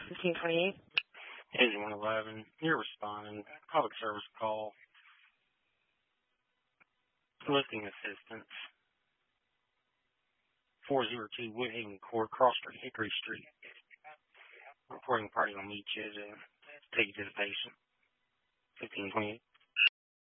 1528. Engine 111, you're responding. Public service call. Lifting assistance. 402 Woodhaven Court, Cross Street, Hickory Street. Reporting party will meet you to take you to the patient. 1528.